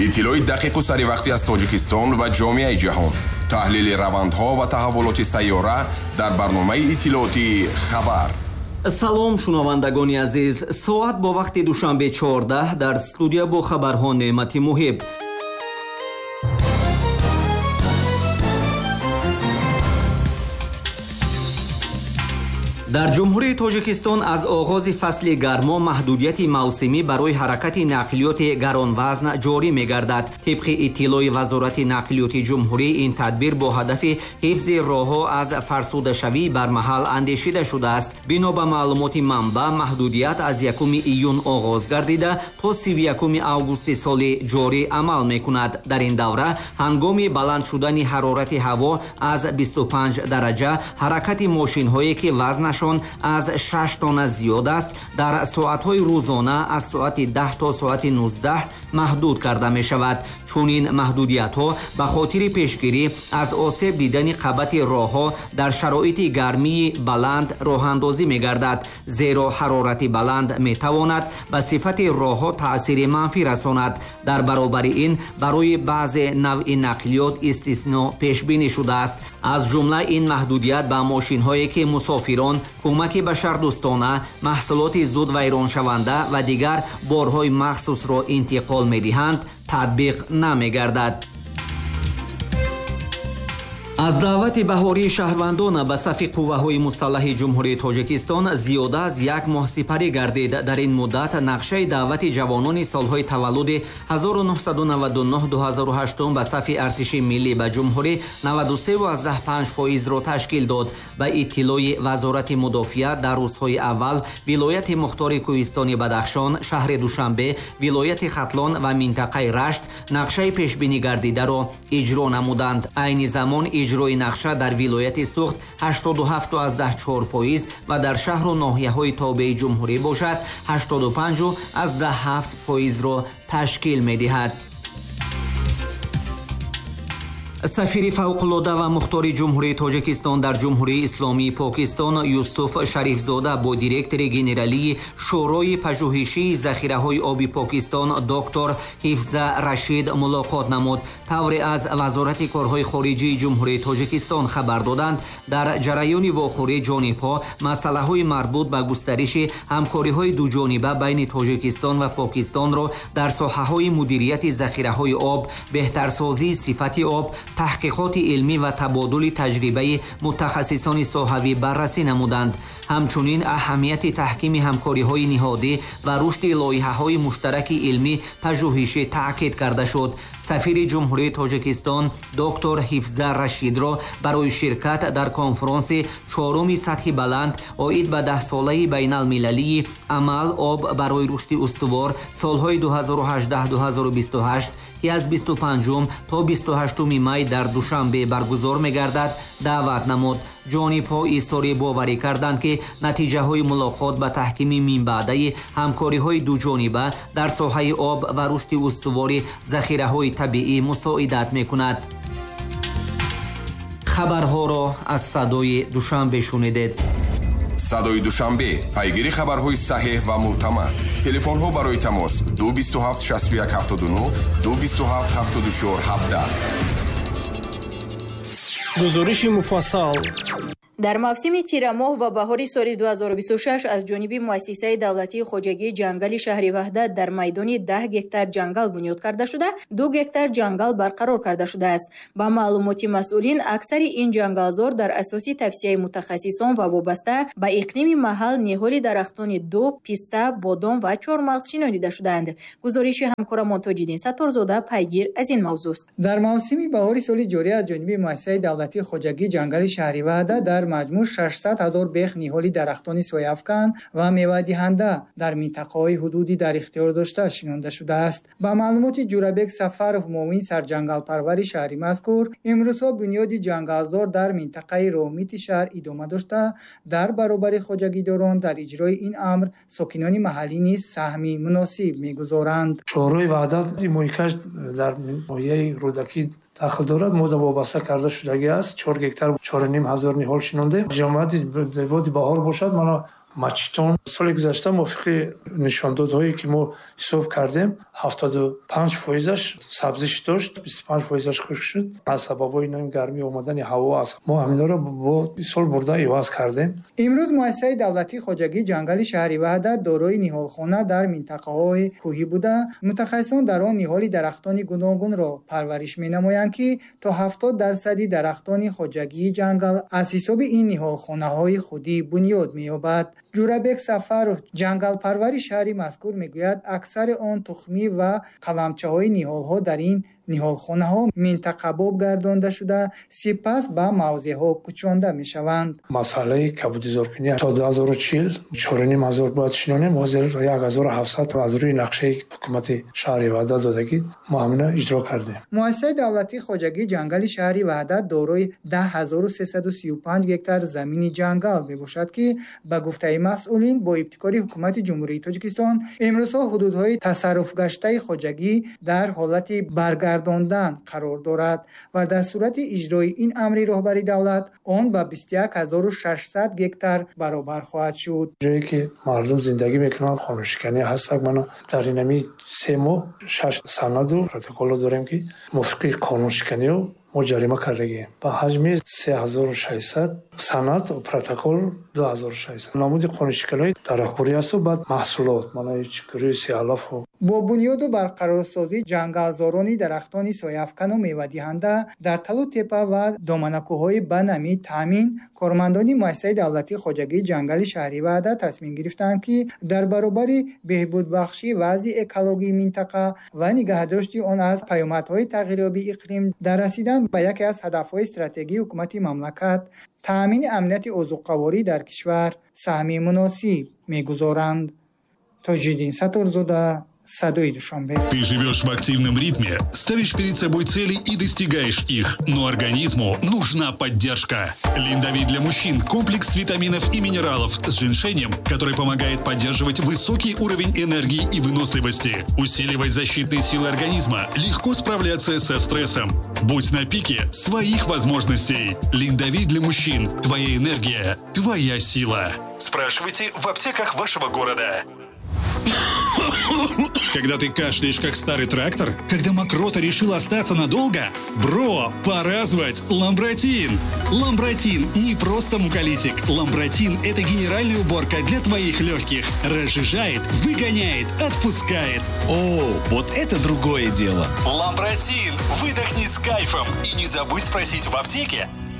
иттилои дақиқу саривақтӣ аз Тоҷикистон ва ҷомеаи ҷаҳон. таҳлили равандҳо ва таҳаввулоти сайёра дар барномаи иттилооти хабар. салом шунавандагони азиз, соат бо вақти душанбе 14 дар студия бо хабарҳо Неъмати Муҳиб. дар ҷумҳурии Тоҷикистон аз оғози фасли гармо маҳдудияти мавсимӣ барои ҳаракати нақлиёти гаронвазн ҷорӣ мегардад. тибқи иттилои вазорати нақлиёти ҷумҳурӣ, ин тадбир бо ҳадафи ҳифзи роҳҳо аз фарсудашавӣ бармаҳал андешида шудааст. бино ба маълумоти манбаъ, маҳдудият аз 1 июн оғоз гардида то 31 августи соли ҷорӣ амал мекунад. дар ин давра ҳангоми баланд шудани ҳарорати ҳаво аз 25 дараҷа, ҳаракати мошинҳое ки вазнаш аз 6 тонна зиёд аст, дар соатҳои рӯзона аз соати 10 то соати 19 маҳдуд карда мешавад. чунин маҳдудиятҳо ба хотири пешгирӣ аз осеб дидани қабати роҳҳо дар шароити гармии баланд роҳандозӣ мегардад, зеро ҳарорати баланд метавонад ба сифати роҳҳо таъсири манфӣ расонад. дар баробари ин барои баъзе навъи нақлиёт истисно пешбинӣ шудааст. аз ҷумла ин маҳдудият ба мошинҳое ки мусофирон, кӯмаки башардӯстона, маҳсулоти зуд вайроншаванда ва дигар борҳои махсусро интиқол медиҳанд, татбиқ намегардад. аз даъвати баҳории шаҳрвандон ба сафи қувваҳои мусаллаҳи ҷумҳурии Тоҷикистон зиёда аз 1 моҳ сипарӣ гардид. дар ин муддат нақшаи даъвати ҷавонони солҳои таваллуди 1999-2008 ба сафи артиши миллӣ ба ҷумҳурӣ 93.5%-ро ташкил дод. ба иттилои вазорати мудофиа, дар рӯзҳои аввал вилояти мухтори Кӯҳистони Бадахшон, шаҳри Душанбе, вилояти Хатлон ва минтақаи Рашт нақшаи пешбинигардидаро иҷро намуданд. айни замон иҷрои нақша дар вилояти Суғд 87.4% ва дар шаҳру ноҳияҳои тобеи ҷумҳурӣ бошад 85.7%-ро ташкил медиҳад. сафири фавқулода ва мухтори ҷумҳурии Тоҷикистон дар ҷумҳурии исломии Покистон Юсуф Шарифзода бо директори генералии шӯрои пажӯҳишии захираҳои оби Покистон доктор Ҳифза Рашид мулоқот намуд. тавре аз вазорати корҳои хориҷии ҷумҳурии Тоҷикистон хабар доданд, дар ҷараёни вохӯрӣ ҷонибҳо масъалаҳои марбут ба густариши ҳамкориҳои дуҷониба байни Тоҷикистон ва Покистонро дар соҳаҳои мудирияти захираҳои об, беҳтарсозии сифати об, таҳқиқоти илмӣ ва табодули таҷрибаи мутахассисони соҳавӣ баррасӣ намуданд. ҳамчунин аҳамияти таҳкими ҳамкориҳои ниҳодӣ ва рушди лоиҳаҳои муштараки илмӣ пажӯҳишӣ таъкид карда шуд. сафири ҷумҳурии Тоҷикистон доктор Ҳифза Рашидро барои ширкат дар конфронси 4-уми сатҳи баланд оид ба 10-солаи байналмилалии амал об барои рушди устувор солҳои 2018-2028 ки аз 25 то 28 май дар Душанбе баргузор мегардад даъват намуд. ҷонибҳо изҳори боварӣ карданд ки натиҷаҳои мулоқот ба таҳкими минбаъдаи ҳамкориҳои дуҷониба дар соҳаи об ва рушди устувори захираҳои табиӣ мусоидат мекунад. хабарҳоро аз садои Душанбе шунидед. садои Душанбе, пайгири хабарҳои саҳеҳ ва мӯътамад. телефонҳо барои тамос 227 61 79 227 74 17. гузориши муфассал. дар мавсими тирамоҳ ва баҳори соли 2026 аз ҷониби муассисаи давлатии хоҷагии ҷангали шаҳри Ваҳдат дар майдони 10 гектар ҷангал бунёд карда шуда, 2 гектар ҷангал барқарор карда шудааст. ба маълумоти масъулин, аксари ин ҷангалзор дар асоси тавсияи мутахассисон ва вобаста ба иқлими маҳал неҳоли дарахтони дӯб, писта, бодом ва чормағз шинонида шуданд. гузориши ҳамкорамон Тоҷиддин Сатторзода пайгир аз ин мавзӯъ. дар мавсими баҳори соли ҷорӣ аз ҷониби муассисаи давлатии хоҷагии ҷангали шаҳри Ваҳдат дар маҷмӯъ 600,000 бех ниҳоли дарахтони сояфкан ва мевадиҳанда дар минтақаҳои ҳудудӣ дар ихтиёр дошта шинонда шудааст. ба маълумоти Ҷурабек Сафаров, муовини сарҷангалпарвари шаҳри мазкур, имрӯзҳо бунёди ҷангалзор дар минтақаи Роҳмити шаҳр идома дошта, дар баробари хоҷагидорон дар иҷрои ин амр сокинони маҳаллӣ низ саҳми муносиб мегузоранд. шӯрои Ваҳдат моҳикаш дар ноҳияи Рӯдакӣ дахл дорад. мода вобаста карда шудагӣ аст. 4 гектар 4,5 ҳазор ниҳол шинонда. ҷамоати боди баҳор бошад. мана мачтон. соли гузашта мувофиқи нишондодҳое ки мо ҳисоб кардем 75%-аш сабзиш дошт, 25%-аш хушк шуд. аз сабабҳои гармӣ омадани ҳаво аст. мо ҳаминро бо сол бурда иваз кардем. имрӯз муассисаи давлатии хоҷагии ҷангали шаҳри ваҳдат дорои ниҳолхона дар минтақаҳои кӯҳӣ буда, мутахассисон дар он ниҳоли дарахтони гуногунро парвариш менамоянд ки то 70% дарахтони хоҷагии ҷангал аз ҳисоби ин ниҳолхонаҳои худӣ бунёд меёбад. ҷурабек Сафаров, ҷангалпарвари шаҳри мазкур, мегӯяд аксари он тухмӣ ва қаламчаҳои ниҳолҳо дар ин ниҳолхонаҳо минтақабоб гардонда шуда, сипас ба мавзеъҳо кӯчонда мешаванд. масъалаи кабудизоркунӣ то 2040 4,500 бояд шинонем. ҳозир 1700 аз рӯи нақшаи ҳукумати шаҳри ваҳдат додагӣ мо ҳамина иҷро кардем. муассисаи давлатии хоҷагии ҷангали шаҳри ваҳдат дорои 10335 гектар замини ҷангал мебошад ки ба гуфтаи масъулин бо ибтикори ҳукумати ҷумҳурии Тоҷикистон имрӯзҳо ҳудудҳои тасарруфгаштаи хоҷагӣ дар ҳолати баргардондан қарор дорад ва дар сурати иҷрои ин амри роҳбари давлат он ба 21600 гектар баробар хоҳад шуд. ҷое ки мардум зиндагӣ мекунанд қонуншиканӣ ҳастак. мана дар инами 3 моҳ 6 санаду протоколо дорем ки мувофиқи қонуншиканиҳо мо ҷарима кардагием ба ҳаҷми 3600 санад протокол 2600 намуди қонуншиканиҳои дарахтборӣ асту баъд маҳсулот манаи чикӯрии сиалафу бо бунёду барқарорсозии ҷангалзорони дарахтони сояафкану мевадиҳанда дар Талутепа ва доманакӯҳои Банами таъмин, кормандони муассисаи давлатии хоҷагии ҷангали шаҳри ваҳдат тасмим гирифтанд ки дар баробари беҳбудбахшии вазъи экологии минтақа ва нигаҳдошти он аз паёмадҳои тағйирёбии иқлим дар расидан ба яке аз ҳадафҳои стратегии ҳукумати мамлакат таъмини амнияти озуқаворӣ дар кишвар саҳми муносиб мегузоранд. Тоҷиддин Сатторзода, Садои Душанбе. Ты живешь в активном ритме, ставишь перед собой цели и достигаешь их, но организму нужна поддержка. Линдавит для мужчин – комплекс витаминов и минералов с женьшенем, который помогает поддерживать высокий уровень энергии и выносливости, усиливать защитные силы организма, легко справляться со стрессом. Будь на пике своих возможностей. Линдавит для мужчин – твоя энергия, твоя сила. Спрашивайте в аптеках вашего города. Когда ты кашляешь, как старый трактор? Когда мокрота решила остаться надолго? Бро, пора звать Ламбротин! Ламбротин не просто муколитик. Ламбротин – это генеральная уборка для твоих легких. Разжижает, выгоняет, отпускает. О, вот это другое дело. Ламбротин! Выдохни с кайфом. И не забудь спросить в аптеке.